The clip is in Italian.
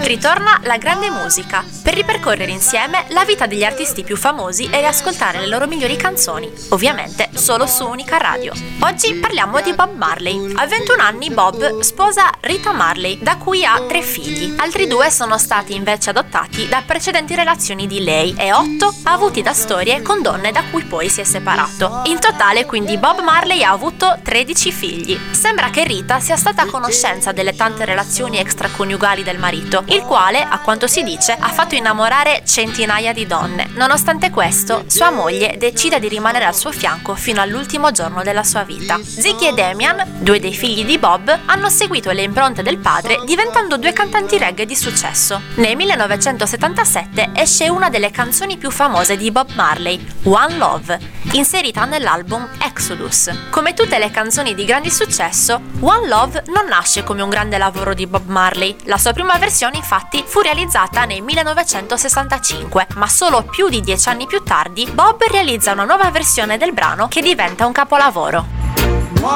Ritorna la grande musica, per ripercorrere insieme la vita degli artisti più famosi e riascoltare le loro migliori canzoni, ovviamente solo su Unica Radio. Oggi parliamo di Bob Marley. A 21 anni Bob sposa Rita Marley, da cui ha 3 figli. Altri 2 sono stati invece adottati da precedenti relazioni di lei e 8 avuti da storie con donne da cui poi si è separato. In totale quindi Bob Marley ha avuto 13 figli. Sembra che Rita sia stata a conoscenza delle tante relazioni extraconiugali del marito, il quale, a quanto si dice, ha fatto innamorare centinaia di donne. Nonostante questo, sua moglie decide di rimanere al suo fianco fino all'ultimo giorno della sua vita. Ziggy e Damian, 2 dei figli di Bob, hanno seguito le impronte del padre diventando 2 cantanti reggae di successo. Nel 1977 esce una delle canzoni più famose di Bob Marley, One Love, inserita nell'album Exodus. Come tutte le canzoni di grandi successo, One Love non nasce come un grande lavoro di Bob Marley. La sua prima versione infatti fu realizzata nel 1965, ma solo più di 10 anni più tardi Bob realizza una nuova versione del brano che diventa un capolavoro.